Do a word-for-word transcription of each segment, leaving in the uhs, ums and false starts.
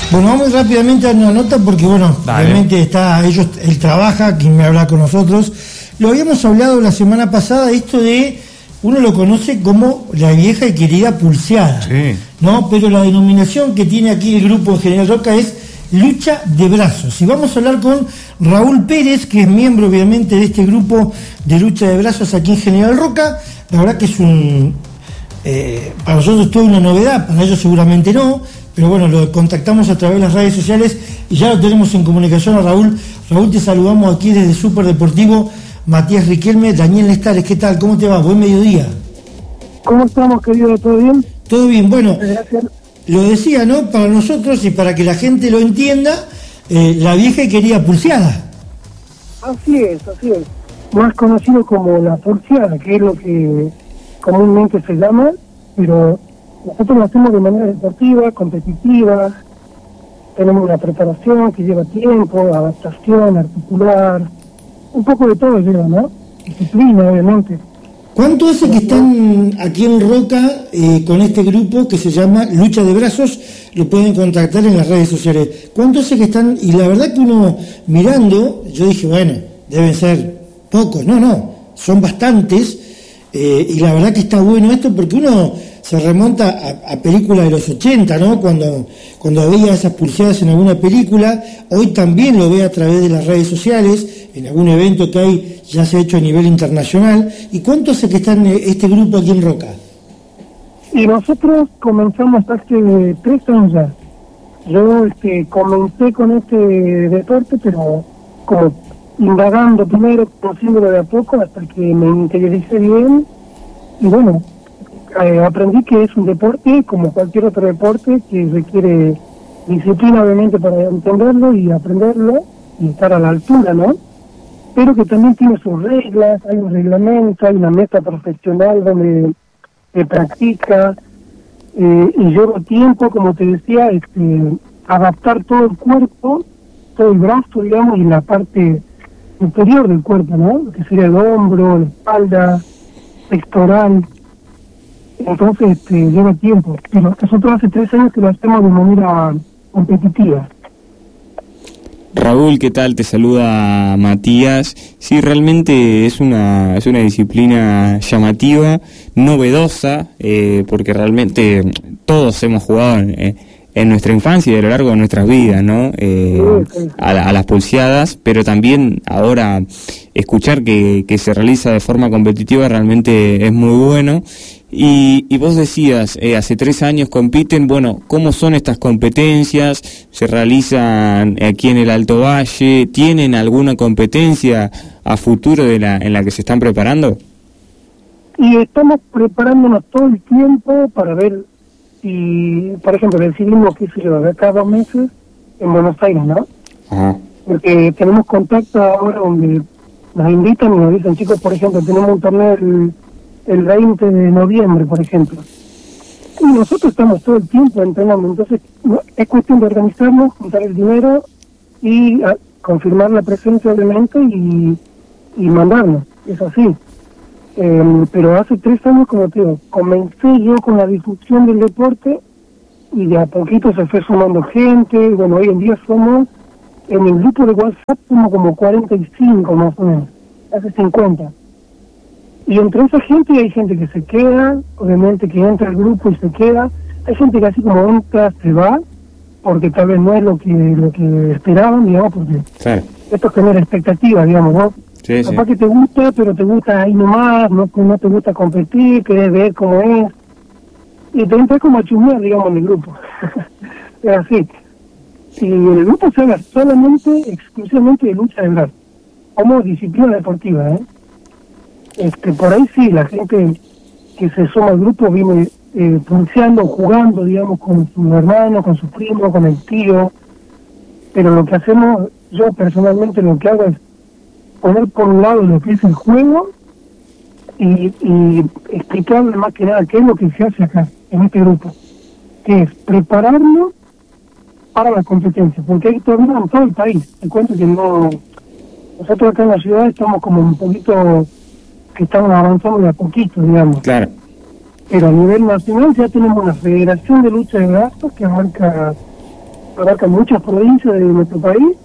Bueno, vamos rápidamente a una nota porque, bueno, Dale. realmente está, ellos, él trabaja, quien me habla con nosotros. Lo habíamos hablado la semana pasada, esto de, uno lo conoce como la vieja y querida pulseada, sí. ¿no? Pero la denominación que tiene aquí el grupo General Roca es lucha de brazos. Y vamos a hablar con Raúl Pérez, que es miembro, obviamente, de este grupo de lucha de brazos aquí en General Roca. La verdad que es un, eh, para nosotros toda una novedad, para ellos seguramente no. Pero bueno, lo contactamos a través de las redes sociales y ya lo tenemos en comunicación a Raúl. Raúl, te saludamos aquí desde Super Deportivo. Matías Riquelme, Daniel Nestares, ¿qué tal? ¿Cómo te va? Buen mediodía. ¿Cómo estamos, querido? ¿Todo bien? Todo bien, bueno, Gracias. Lo decía, ¿no? Para nosotros y para que la gente lo entienda, eh, la vieja y querida pulseada. Así es, así es. Más conocido como la pulseada, que es lo que comúnmente se llama, pero nosotros lo hacemos de manera deportiva, competitiva, tenemos una preparación que lleva tiempo, adaptación, articular, un poco de todo lleva, ¿no? Disciplina, obviamente. ¿Cuánto hace que están aquí en Roca eh, con este grupo que se llama Lucha de Brazos? Lo pueden contactar en las redes sociales. ¿Cuánto hace que están? Y la verdad que uno mirando, yo dije, bueno, deben ser pocos. No, no, son bastantes. Eh, y la verdad que está bueno esto porque uno se remonta a, a películas de los ochenta, ¿no? Cuando, cuando veía esas pulseadas en alguna película. Hoy también lo ve a través de las redes sociales, en algún evento que hay, ya se ha hecho a nivel internacional. ¿Y cuánto hace que está en este grupo aquí en Roca? Y nosotros comenzamos hace tres años ya. Yo este, comencé con este deporte, pero como indagando primero, conociéndolo de a poco, hasta que me interioricé bien. Y bueno, eh, aprendí que es un deporte, como cualquier otro deporte, que requiere disciplina, obviamente, para entenderlo y aprenderlo, y estar a la altura, ¿no? Pero que también tiene sus reglas, hay un reglamento, hay una meta profesional donde se practica, eh, y lleva tiempo, como te decía, este, adaptar todo el cuerpo, todo el brazo, digamos, y la parte superior del cuerpo, ¿no? Lo que sería el hombro, la espalda, pectoral. Entonces, este, lleva tiempo. Pero nosotros hace tres años que lo hacemos de manera competitiva. Raúl, ¿qué tal? Te saluda Matías. Sí, realmente es una es una disciplina llamativa, novedosa, eh, porque realmente todos hemos jugado en, en nuestra infancia y a lo largo de nuestras vidas, ¿no? Eh, a, a las pulseadas, pero también ahora escuchar que, que se realiza de forma competitiva realmente es muy bueno. Y, y vos decías, eh, hace tres años compiten, bueno, ¿cómo son estas competencias? ¿Se realizan aquí en el Alto Valle? ¿Tienen alguna competencia a futuro de la en la que se están preparando? Y estamos preparándonos todo el tiempo para ver si, por ejemplo, decidimos que se lleva cada dos meses en Buenos Aires, ¿no? Ajá. Porque tenemos contacto ahora donde nos invitan y nos dicen, chicos, por ejemplo, tenemos un torneo el el veinte de noviembre, por ejemplo. Y nosotros estamos todo el tiempo entrenando, entonces no, es cuestión de organizarnos, juntar el dinero y a, confirmar la presencia, obviamente, y, y mandarnos, es así. Eh, pero hace tres años, como te digo, comencé yo con la difusión del deporte y de a poquito se fue sumando gente. Bueno, hoy en día somos, en el grupo de WhatsApp, somos como cuarenta y cinco más o menos, hace cincuenta. Y entre esa gente hay gente que se queda, obviamente que entra al grupo y se queda. Hay gente que así como entra, se va, porque tal vez no es lo que lo que esperaban, digamos, porque sí. Esto genera expectativas, digamos, ¿no? Sí, Capaz sí. que te gusta, pero te gusta ahí nomás, no, no te gusta competir, querés ver cómo es. Y te entras como a chusmear, digamos, en el grupo. Es así. Y el grupo se habla solamente, exclusivamente de lucha de brazos, como disciplina deportiva, ¿eh? Este, por ahí sí, la gente que se suma al grupo viene eh, pulseando, jugando, digamos, con sus hermanos, con sus primos, con el tío, pero lo que hacemos, yo personalmente lo que hago es poner por un lado lo que es el juego y, y explicarle más que nada qué es lo que se hace acá, en este grupo, que es prepararnos para la competencia, porque hay torneos en todo el país. Te cuento que no, nosotros acá en la ciudad estamos como un poquito, que estamos avanzando de a poquito, digamos. Claro. Pero a nivel nacional ya tenemos una federación de lucha de brazos que abarca abarcan muchas provincias de nuestro país,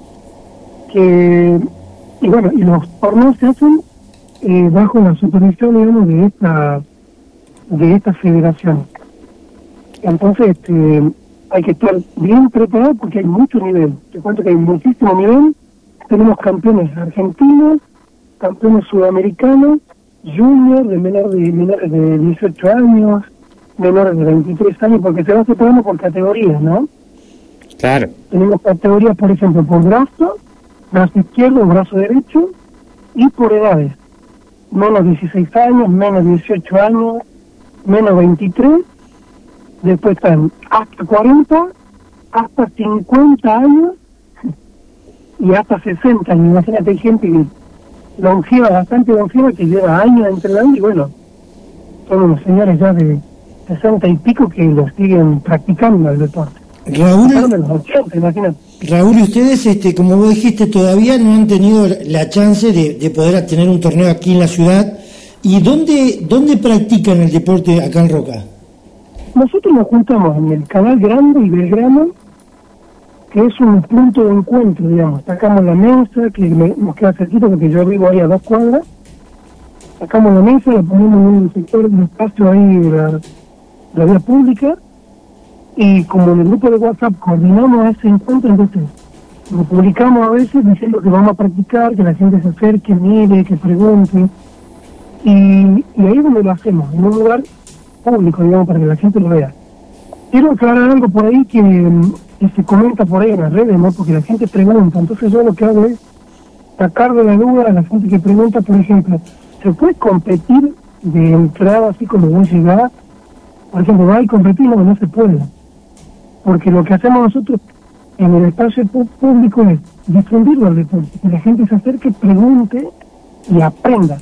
que, y bueno, y los torneos se hacen eh, bajo la supervisión, digamos, de esta, de esta federación. Entonces, este, hay que estar bien preparado porque hay mucho nivel. Te cuento que hay muchísimo nivel. Tenemos campeones argentinos, campeones sudamericanos, junior, de menor de menores de dieciocho años, menores de veintitrés años, porque se va separando por categorías, ¿no? Claro. Tenemos categorías, por ejemplo, por brazo, brazo izquierdo, brazo derecho, y por edades. Menos dieciséis años, menos dieciocho años, menos veintitrés, después están hasta cuarenta, hasta cincuenta años, y hasta sesenta años. Imagínate, hay gente que longeva, bastante longeva, que lleva años entrenando, y bueno, son unos señores ya de sesenta y pico que lo siguen practicando el deporte. Raúl, los ochenta, imagínate. Raúl, y ustedes, este, como vos dijiste, todavía no han tenido la chance de, de poder tener un torneo aquí en la ciudad. ¿Y dónde, dónde practican el deporte acá en Roca? Nosotros nos juntamos en el Canal Grande y Belgrano, que es un punto de encuentro, digamos. Sacamos la mesa, que me, nos queda cerquita porque yo vivo ahí a dos cuadras. Sacamos la mesa, la ponemos en un sector, un espacio ahí de la, de la vía pública, y como en el grupo de WhatsApp coordinamos ese encuentro, entonces lo publicamos a veces diciendo que vamos a practicar, que la gente se acerque, mire, que pregunte, y, y ahí es donde lo hacemos, en un lugar público, digamos, para que la gente lo vea. Quiero aclarar algo por ahí que, que se comenta por ahí en las redes, ¿no? Porque la gente pregunta, entonces yo lo que hago es sacar de la duda a la gente que pregunta, por ejemplo, ¿se puede competir de entrada así como vos llegás? Por ejemplo, va a competir, no, no se puede. Porque lo que hacemos nosotros en el espacio público es difundirlo al deporte, que la gente se acerque, pregunte y aprenda.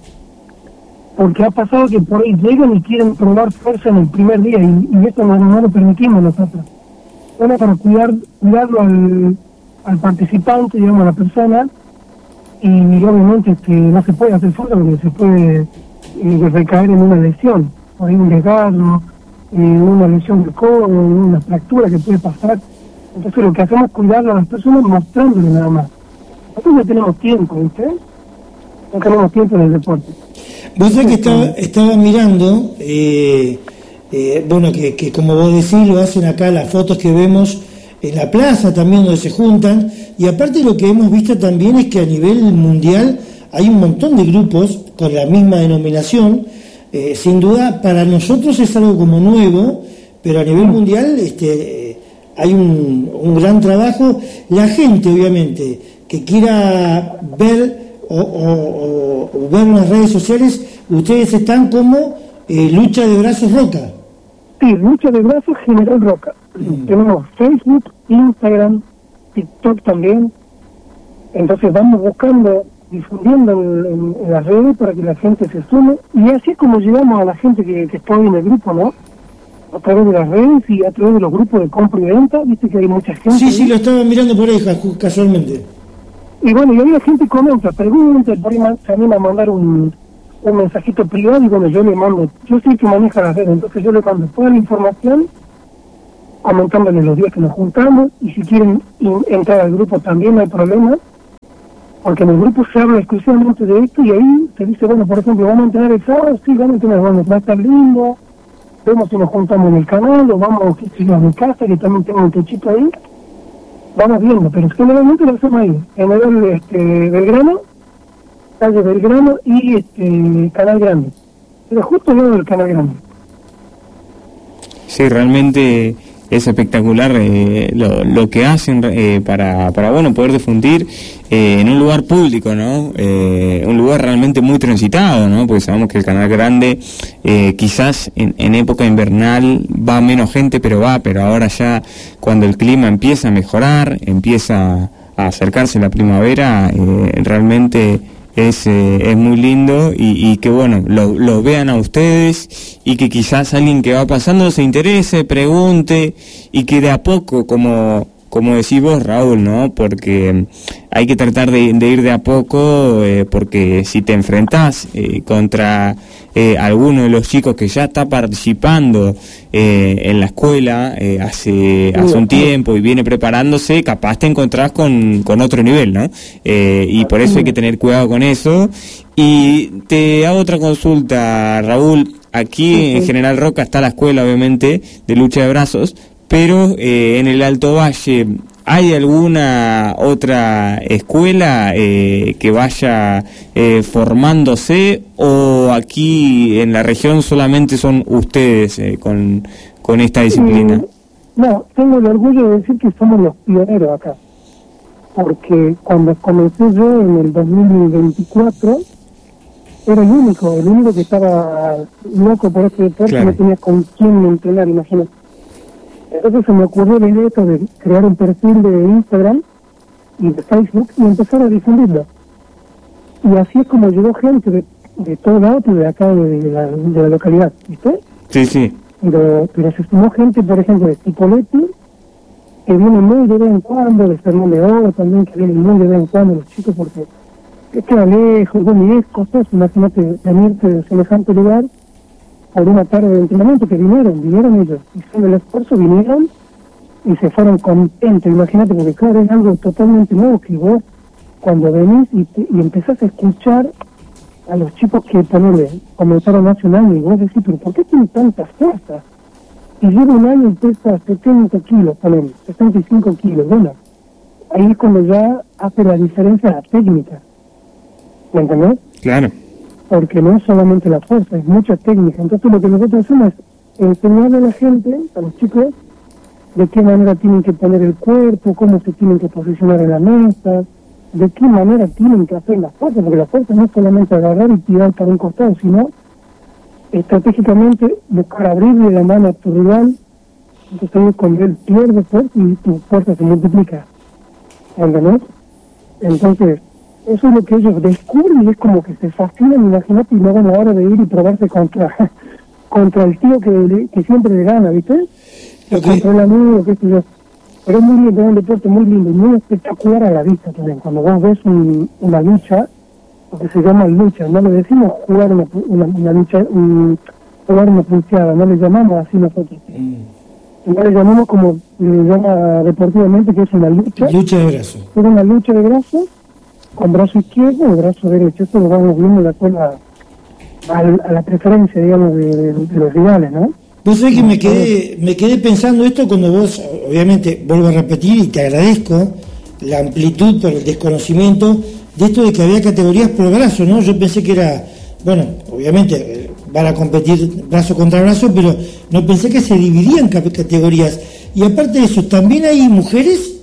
Porque ha pasado que por ahí llegan y quieren probar fuerza en el primer día, y, y esto no, no lo permitimos nosotros. Bueno, para cuidar, cuidarlo al, al participante, digamos, a la persona, y obviamente este, no se puede hacer fuerza porque se puede eh, recaer en una lesión, por ahí un desgarro, eh, una lesión de codo, una fractura que puede pasar. Entonces lo que hacemos es cuidarlo a las personas mostrándole nada más. Nosotros no tenemos tiempo, ¿viste? No tenemos tiempo en el deporte. Vos sabés que estaba, estaba mirando, eh, eh, bueno, que, que como vos decís, lo hacen acá las fotos que vemos en la plaza también donde se juntan, y aparte lo que hemos visto también es que a nivel mundial hay un montón de grupos con la misma denominación. Eh, sin duda para nosotros es algo como nuevo, pero a nivel mundial este, eh, hay un, un gran trabajo. La gente obviamente que quiera ver o, o, o, o ver en las redes sociales, ustedes están como eh, Lucha de Brazos Roca. Sí, Lucha de Brazos General Roca. Mm. Tenemos Facebook, Instagram, TikTok también. Entonces vamos buscando, difundiendo en, en, en las redes para que la gente se sume. Y así es como llegamos a la gente que, que está en el grupo, ¿no? A través de las redes y a través de los grupos de compra y venta. Viste que hay mucha gente. Sí, ahí. sí, lo estaba mirando por ahí casualmente. Y bueno, y ahí la gente comenta, pregunta, por ahí se anima a mandar un, un mensajito privado, y bueno, yo le mando, yo soy el que maneja las redes, entonces yo le mando toda la información, comentándole los días que nos juntamos, y si quieren in, entrar al grupo también no hay problema, porque en el grupo se habla exclusivamente de esto, y ahí se dice, bueno, por ejemplo, vamos a entrenar el sábado, sí, vamos a entrenar, bueno, va a estar lindo, vemos si nos juntamos en el canal, o vamos, qué sé yo, a mi casa, que también tengo un techito ahí. Vamos viendo, pero generalmente lo hacemos ahí, en el este, Belgrano, calle Belgrano y este, Canal Grande. Pero justo al lado del Canal Grande. Sí, realmente es espectacular eh, lo, lo que hacen eh, para, para bueno poder difundir eh, en un lugar público, ¿no? Eh, un lugar realmente muy transitado, ¿no? Porque sabemos que el Canal Grande eh, quizás en, en época invernal va menos gente, pero va, pero ahora ya cuando el clima empieza a mejorar, empieza a acercarse la primavera, eh, realmente es eh, es muy lindo, y, y que bueno lo, lo vean a ustedes, y que quizás alguien que va pasando se interese, pregunte, y que de a poco, como como decís vos, Raúl, ¿no? Porque hay que tratar de, de ir de a poco, eh, porque si te enfrentás eh, contra eh, alguno de los chicos que ya está participando eh, en la escuela eh, hace hace un tiempo y viene preparándose, capaz te encontrás con, con otro nivel, ¿no? Eh, y por eso hay que tener cuidado con eso. Y te hago otra consulta, Raúl. Aquí en General Roca está la escuela, obviamente, de lucha de brazos, pero eh, en el Alto Valle, ¿hay alguna otra escuela eh, que vaya eh, formándose, o aquí en la región solamente son ustedes eh, con, con esta disciplina? Eh, no, tengo el orgullo de decir que somos los pioneros acá, porque cuando comencé yo en el dos mil veinticuatro, era el único, el único que estaba loco por este deporte, claro. No tenía con quién entrenar, imagínate. Entonces se me ocurrió la idea de crear un perfil de Instagram y de Facebook y empezar a difundirlo. Y así es como llegó gente de, de todo lado, de acá, de, de, la, de la localidad, ¿viste? Sí, sí. Pero, pero se sumó gente, por ejemplo, de Tipoleti, que viene muy de vez en cuando, de Fernando de Oro también, que viene muy de vez en cuando los chicos, porque es queda lejos, bueno, y es costoso, imagínate venirte de semejante lugar por una tarde de entrenamiento, que vinieron, vinieron ellos, hicieron el esfuerzo, vinieron y se fueron contentos, imagínate, porque claro, es algo totalmente nuevo, que vos cuando venís y, te, y empezás a escuchar a los chicos que ponele, comenzaron hace un año y vos decís, pero ¿por qué tienen tantas fuerzas? Y lleva un año y pesa setenta kilos, ponele, setenta y cinco kilos, bueno, ahí es cuando ya hace la diferencia la técnica. ¿Me entendés? Claro. Porque no es solamente la fuerza, es mucha técnica. Entonces lo que nosotros hacemos es enseñarle a la gente, a los chicos, de qué manera tienen que poner el cuerpo, cómo se tienen que posicionar en la mesa, de qué manera tienen que hacer la fuerza, porque la fuerza no es solamente agarrar y tirar para un costado, sino estratégicamente buscar abrirle la mano a tu rival, entonces cuando él pierde fuerza y tu fuerza se multiplica. ¿Entendés? Entonces, eso es lo que ellos descubren y es como que se fascinan, imagínate, y no van a la hora de ir y probarse contra contra el tío que, que siempre le gana, ¿viste? Okay. Contra el amigo, qué sé yo. Pero es muy lindo, es un deporte muy lindo y muy espectacular a la vista también. Cuando vos ves un, una lucha, lo que se llama lucha, no le decimos jugar una, una, una lucha, un, jugar una pulseada, no le llamamos así nosotros. Mm. No le llamamos como le llama deportivamente, que es una lucha. Lucha de brazos. Es una lucha de brazos, con brazo izquierdo y brazo derecho. Eso lo vamos viendo de acuerdo a, a, a la preferencia, digamos, de, de, de los rivales, ¿no? Vos sabés que me quedé, me quedé pensando esto cuando vos, obviamente, vuelvo a repetir y te agradezco la amplitud por el desconocimiento de esto de que había categorías por brazo, ¿no? Yo pensé que era, bueno, obviamente van a competir brazo contra brazo, pero no pensé que se dividían categorías. Y aparte de eso, ¿también hay mujeres?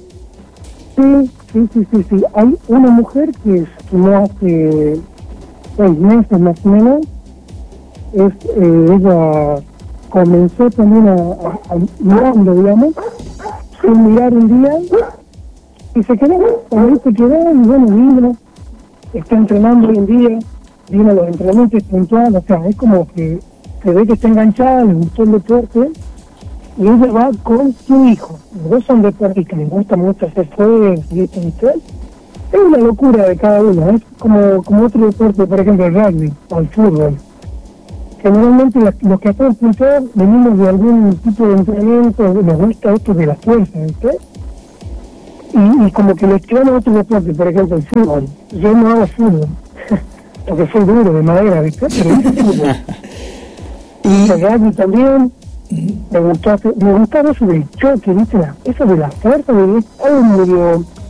Sí, sí, sí, sí, sí. Hay una mujer que, que no hace seis meses más o menos, es, eh, ella comenzó también a, a, a mirando, digamos, sin mirar un día, y se quedó, ahí se quedó, y bueno, vino, está entrenando hoy en día, vino a los entrenamientos puntuales, o sea, es como que se ve que está enganchada, le gustó el deporte, y ella va con su hijo. Los dos son deportistas, les gusta mucho hacer fuego, y esto y esto. Es una locura de cada uno, es como, como otro deporte, por ejemplo, el rugby o el fútbol. Generalmente los, los que hacemos puntear venimos de algún tipo de entrenamiento, nos gusta esto de la fuerza, ¿viste? Y, y como que les llevamos a otro deporte, por ejemplo, el fútbol. Yo no hago fútbol, porque soy duro, de madera, ¿viste? Pero es fútbol. Y el rugby también, me gustó, me gustaba eso del choque, ¿viste? Eso de la fuerza, de algo medio